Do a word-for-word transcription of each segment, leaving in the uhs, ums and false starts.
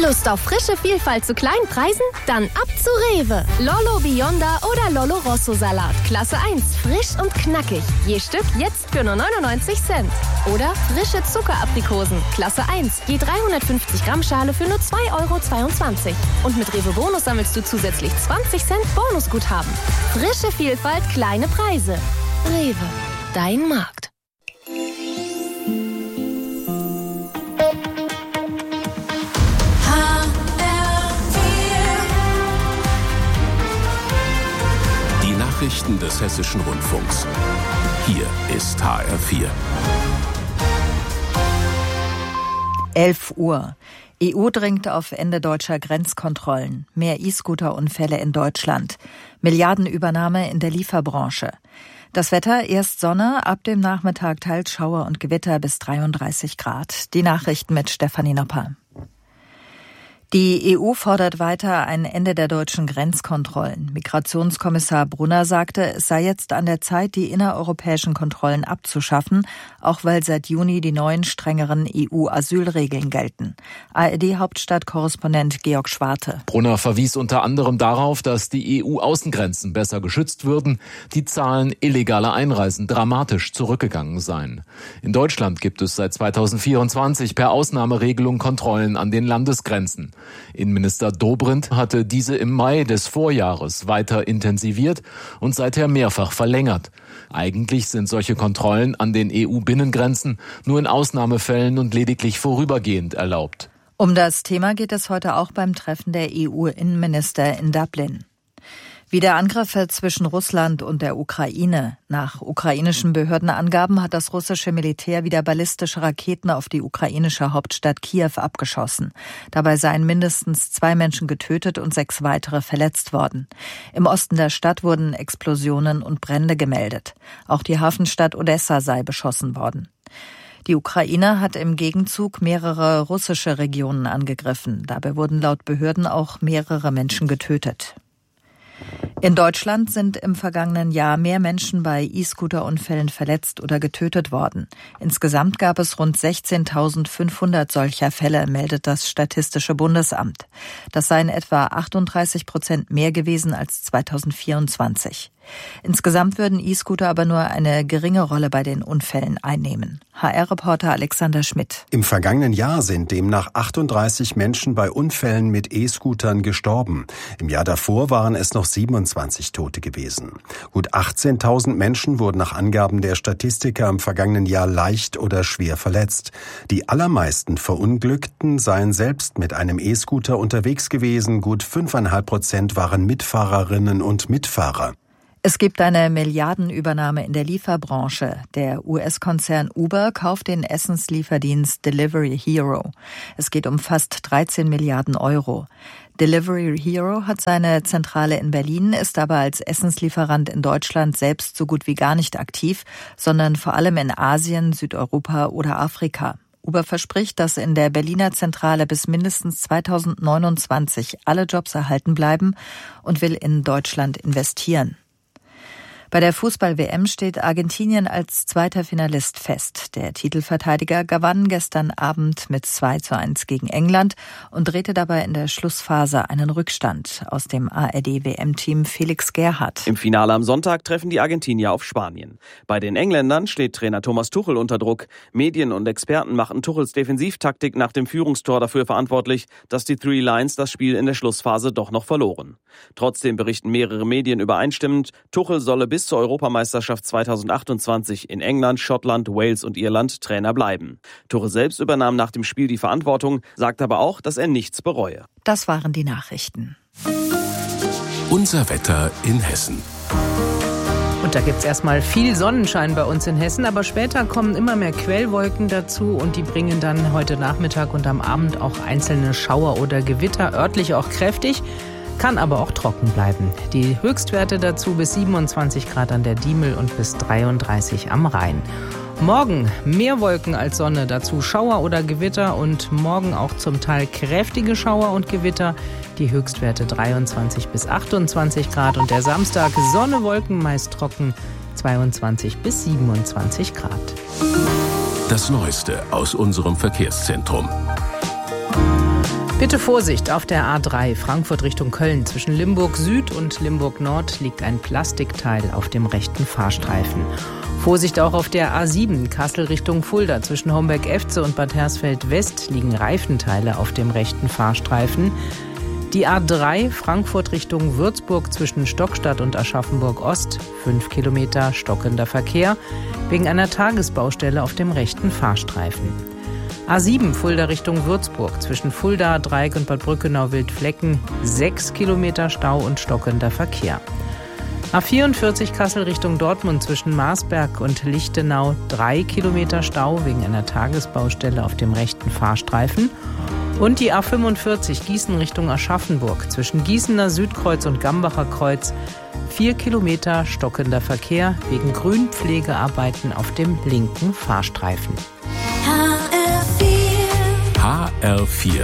Lust auf frische Vielfalt zu kleinen Preisen? Dann ab zu Rewe. Lollo Bionda oder Lollo Rosso Salat. Klasse eins. Frisch und knackig. Je Stück jetzt für nur neunundneunzig Cent. Oder frische Zuckeraprikosen. Klasse eins. Je dreihundertfünfzig Gramm Schale für nur zwei Euro zweiundzwanzig. Und mit Rewe Bonus sammelst du zusätzlich zwanzig Cent Bonusguthaben. Frische Vielfalt, kleine Preise. Rewe. Dein Markt. Nachrichten des Hessischen Rundfunks. Hier ist H R vier. elf Uhr. E U dringt auf Ende deutscher Grenzkontrollen. Mehr E-Scooter-Unfälle in Deutschland. Milliardenübernahme in der Lieferbranche. Das Wetter, erst Sonne, ab dem Nachmittag teils Schauer und Gewitter bis dreiunddreißig Grad. Die Nachrichten mit Stefanie Nopper. Die E U fordert weiter ein Ende der deutschen Grenzkontrollen. Migrationskommissar Brunner sagte, es sei jetzt an der Zeit, die innereuropäischen Kontrollen abzuschaffen, auch weil seit Juni die neuen strengeren E U-Asylregeln gelten. A R D-Hauptstadtkorrespondent Georg Schwarte. Brunner verwies unter anderem darauf, dass die E U-Außengrenzen besser geschützt würden, die Zahlen illegaler Einreisen dramatisch zurückgegangen seien. In Deutschland gibt es seit zweitausendvierundzwanzig per Ausnahmeregelung Kontrollen an den Landesgrenzen. Innenminister Dobrindt hatte diese im Mai des Vorjahres weiter intensiviert und seither mehrfach verlängert. Eigentlich sind solche Kontrollen an den E U-Binnengrenzen nur in Ausnahmefällen und lediglich vorübergehend erlaubt. Um das Thema geht es heute auch beim Treffen der E U-Innenminister in Dublin. Wieder Angriffe zwischen Russland und der Ukraine. Nach ukrainischen Behördenangaben hat das russische Militär wieder ballistische Raketen auf die ukrainische Hauptstadt Kiew abgeschossen. Dabei seien mindestens zwei Menschen getötet und sechs weitere verletzt worden. Im Osten der Stadt wurden Explosionen und Brände gemeldet. Auch die Hafenstadt Odessa sei beschossen worden. Die Ukraine hat im Gegenzug mehrere russische Regionen angegriffen. Dabei wurden laut Behörden auch mehrere Menschen getötet. In Deutschland sind im vergangenen Jahr mehr Menschen bei E-Scooter-Unfällen verletzt oder getötet worden. Insgesamt gab es rund sechzehntausendfünfhundert solcher Fälle, meldet das Statistische Bundesamt. Das seien etwa achtunddreißig Prozent mehr gewesen als zweitausendvierundzwanzig. Insgesamt würden E-Scooter aber nur eine geringe Rolle bei den Unfällen einnehmen. H R-Reporter Alexander Schmidt. Im vergangenen Jahr sind demnach achtunddreißig Menschen bei Unfällen mit E-Scootern gestorben. Im Jahr davor waren es noch siebenundzwanzig Tote gewesen. Gut achtzehntausend Menschen wurden nach Angaben der Statistiker im vergangenen Jahr leicht oder schwer verletzt. Die allermeisten Verunglückten seien selbst mit einem E-Scooter unterwegs gewesen. Gut fünfeinhalb Prozent waren Mitfahrerinnen und Mitfahrer. Es gibt eine Milliardenübernahme in der Lieferbranche. Der U S-Konzern Uber kauft den Essenslieferdienst Delivery Hero. Es geht um fast dreizehn Milliarden Euro. Delivery Hero hat seine Zentrale in Berlin, ist aber als Essenslieferant in Deutschland selbst so gut wie gar nicht aktiv, sondern vor allem in Asien, Südeuropa oder Afrika. Uber verspricht, dass in der Berliner Zentrale bis mindestens zweitausendneunundzwanzig alle Jobs erhalten bleiben und will in Deutschland investieren. Bei der Fußball-W M steht Argentinien als zweiter Finalist fest. Der Titelverteidiger gewann gestern Abend mit zwei zu eins gegen England und drehte dabei in der Schlussphase einen Rückstand. Aus dem A R D-W M-Team Felix Gerhardt. Im Finale am Sonntag treffen die Argentinier auf Spanien. Bei den Engländern steht Trainer Thomas Tuchel unter Druck. Medien und Experten machen Tuchels Defensivtaktik nach dem Führungstor dafür verantwortlich, dass die Three Lions das Spiel in der Schlussphase doch noch verloren. Trotzdem berichten mehrere Medien übereinstimmend, Tuchel solle bis zur Europameisterschaft zweitausendachtundzwanzig in England, Schottland, Wales und Irland Trainer bleiben. Tuchel selbst übernahm nach dem Spiel die Verantwortung, sagt aber auch, dass er nichts bereue. Das waren die Nachrichten. Unser Wetter in Hessen. Und da gibt's erstmal viel Sonnenschein bei uns in Hessen, aber später kommen immer mehr Quellwolken dazu und die bringen dann heute Nachmittag und am Abend auch einzelne Schauer oder Gewitter, örtlich auch kräftig. Kann aber auch trocken bleiben. Die Höchstwerte dazu bis siebenundzwanzig Grad an der Diemel und bis dreiunddreißig am Rhein. Morgen mehr Wolken als Sonne, dazu Schauer oder Gewitter und morgen auch zum Teil kräftige Schauer und Gewitter. Die Höchstwerte dreiundzwanzig bis achtundzwanzig Grad und der Samstag Sonne, Wolken, meist trocken, zweiundzwanzig bis siebenundzwanzig Grad. Das Neueste aus unserem Verkehrszentrum. Bitte Vorsicht, auf der A drei Frankfurt Richtung Köln. Zwischen Limburg Süd und Limburg Nord liegt ein Plastikteil auf dem rechten Fahrstreifen. Vorsicht auch auf der A sieben Kassel Richtung Fulda. Zwischen Homberg-Efze und Bad Hersfeld West liegen Reifenteile auf dem rechten Fahrstreifen. Die A drei Frankfurt Richtung Würzburg zwischen Stockstadt und Aschaffenburg Ost. Fünf Kilometer stockender Verkehr wegen einer Tagesbaustelle auf dem rechten Fahrstreifen. A sieben Fulda Richtung Würzburg zwischen Fulda, Dreieck und Bad Brückenau-Wildflecken. Sechs Kilometer Stau und stockender Verkehr. A vierundvierzig Kassel Richtung Dortmund zwischen Marsberg und Lichtenau. Drei Kilometer Stau wegen einer Tagesbaustelle auf dem rechten Fahrstreifen. Und die A fünfundvierzig Gießen Richtung Aschaffenburg zwischen Gießener Südkreuz und Gambacher Kreuz. Vier Kilometer stockender Verkehr wegen Grünpflegearbeiten auf dem linken Fahrstreifen. H R vier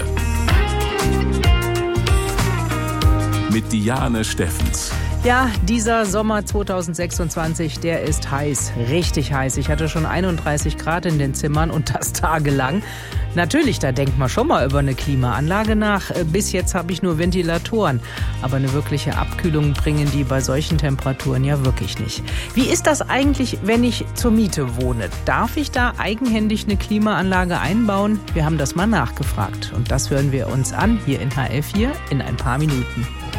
mit Diane Steffens. Ja, dieser Sommer zweitausendsechsundzwanzig, der ist heiß, richtig heiß. Ich hatte schon einunddreißig Grad in den Zimmern und das tagelang. Natürlich, da denkt man schon mal über eine Klimaanlage nach. Bis jetzt habe ich nur Ventilatoren. Aber eine wirkliche Abkühlung bringen die bei solchen Temperaturen ja wirklich nicht. Wie ist das eigentlich, wenn ich zur Miete wohne? Darf ich da eigenhändig eine Klimaanlage einbauen? Wir haben das mal nachgefragt. Und das hören wir uns an hier in H R vier in ein paar Minuten.